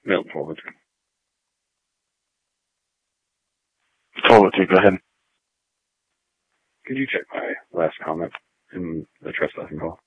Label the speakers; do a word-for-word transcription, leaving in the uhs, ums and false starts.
Speaker 1: Milton forward.
Speaker 2: Forward to, go ahead.
Speaker 1: Could you check my last comment in the trespassing call?